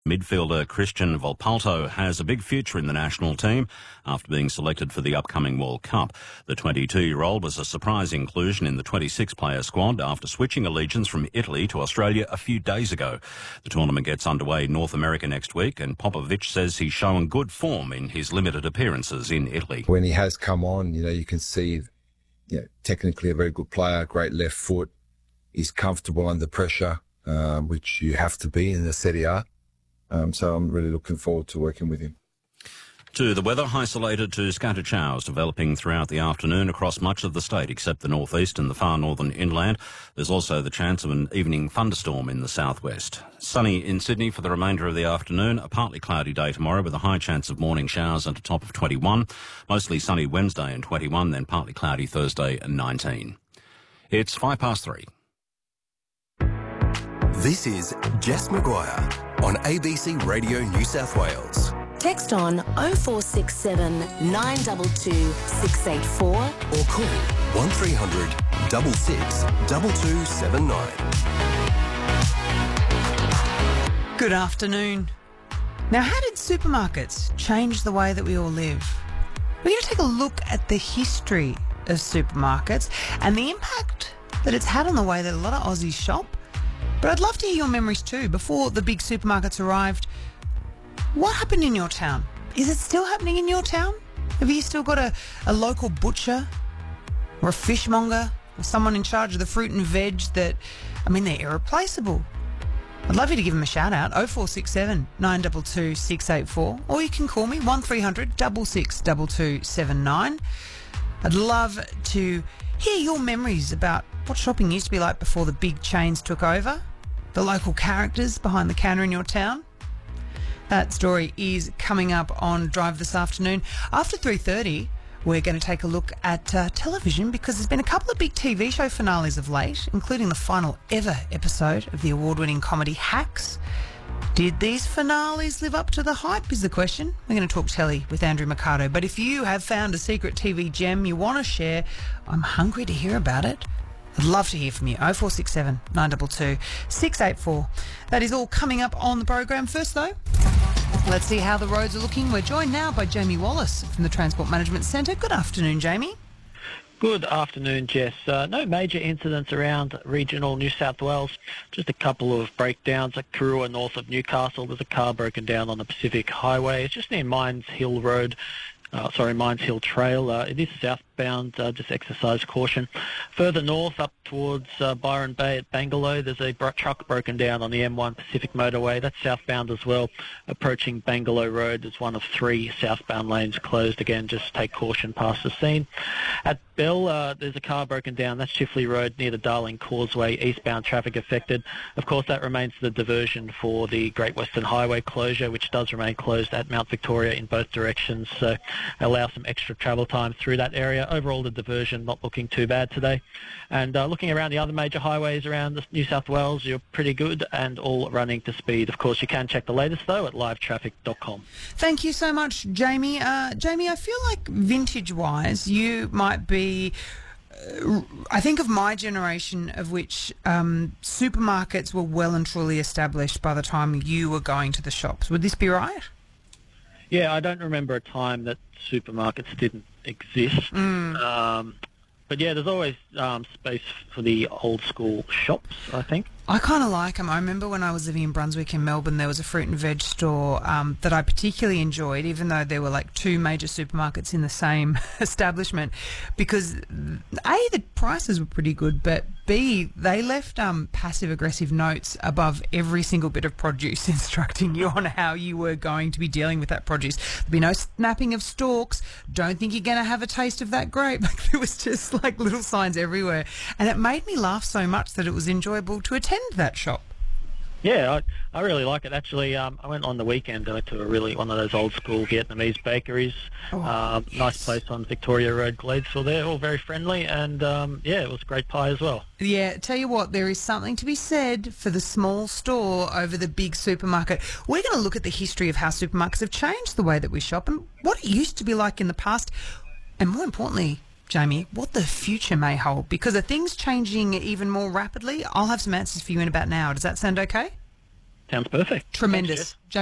Midfielder Christian Volpalto has a big future in the national team after being selected for the upcoming World Cup. The 22-year-old was a surprise inclusion in the 26-player squad after switching allegiance from Italy to Australia a few days ago. The tournament gets underway in North America next week, and Popovic says he's shown good form in his limited appearances in Italy. When he has come on, you can see, technically a very good player, great left foot. He's comfortable under pressure, which you have to be in the Serie A. So I'm really looking forward to working with him. To the weather, isolated to scattered showers developing throughout the afternoon across much of the state except the northeast and the far northern inland. There's also the chance of an evening thunderstorm in the southwest. Sunny in Sydney for the remainder of the afternoon. A partly cloudy day tomorrow with a high chance of morning showers and a top of 21. Mostly sunny Wednesday and 21, then partly cloudy Thursday and 19. It's 3:05. This is Jess Maguire on ABC Radio New South Wales. Text on 0467 922 684 or call 1300 66 2279. Good afternoon. Now, how did supermarkets change the way that we all live? We're going to take a look at the history of supermarkets and the impact that it's had on the way that a lot of Aussies shop. But I'd love to hear your memories too. Before the big supermarkets arrived, what happened in your town? Is it still happening in your town? Have you still got a local butcher or a fishmonger or someone in charge of the fruit and veg that, they're irreplaceable? I'd love you to give them a shout out, 0467 922 684, or you can call me 1300 66 2279. I'd love to hear your memories about what shopping used to be like before the big chains took over, the local characters behind the counter in your town. That story is coming up on Drive this afternoon. After 3:30, we're going to take a look at television because there's been a couple of big TV show finales of late, including the final ever episode of the award-winning comedy Hacks. Did these finales live up to the hype is the question. We're going to talk telly with Andrew Mercado. But if you have found a secret TV gem you want to share, I'm hungry to hear about it. I'd love to hear from you. 0467 922 684. That is all coming up on the program. First, though, let's see how the roads are looking. We're joined now by Jamie Wallace from the Transport Management Centre. Good afternoon, Jamie. Good afternoon, Jess. No major incidents around regional New South Wales. Just a couple of breakdowns at Coorowa north of Newcastle. There's a car broken down on the Pacific Highway. It's just near Mines Hill Trail. It is southbound, just exercise caution. Further north, up towards Byron Bay at Bangalore, there's a truck broken down on the M1 Pacific Motorway. That's southbound as well. Approaching Bangalore Road, there's one of 3 southbound lanes closed. Again, just take caution past the scene. At Bell, there's a car broken down. That's Chifley Road near the Darling Causeway. Eastbound traffic affected. Of course, that remains the diversion for the Great Western Highway closure, which does remain closed at Mount Victoria in both directions. So allow some extra travel time through that area. Overall, the diversion not looking too bad today. And looking around the other major highways around New South Wales, you're pretty good and all running to speed. Of course, you can check the latest, though, at livetraffic.com. Thank you so much, Jamie. Jamie, I feel like vintage-wise, you might be... I think of my generation of which supermarkets were well and truly established by the time you were going to the shops. Would this be right? Yeah, I don't remember a time that supermarkets didn't exist. But yeah, there's always space for the old school shops, I think. I kind of like them. I remember when I was living in Brunswick in Melbourne, there was a fruit and veg store that I particularly enjoyed, even though there were like 2 major supermarkets in the same establishment, because A, the prices were pretty good, but B, they left passive-aggressive notes above every single bit of produce instructing you on how you were going to be dealing with that produce. There'd be no snapping of stalks. Don't think you're going to have a taste of that grape. Like, there was just like little signs everywhere. And it made me laugh so much that it was enjoyable to attend that shop. Yeah, I really like it. Actually, I went on the weekend to one of those old school Vietnamese bakeries. Yes. Nice place on Victoria Road, Gladesville. They're all very friendly, and it was a great pie as well. Yeah, tell you what, there is something to be said for the small store over the big supermarket. We're going to look at the history of how supermarkets have changed the way that we shop and what it used to be like in the past, and more importantly, Jamie, what the future may hold, because are things changing even more rapidly? I'll have some answers for you in about an hour. Does that sound okay? Sounds perfect. Tremendous. Thanks, Jess.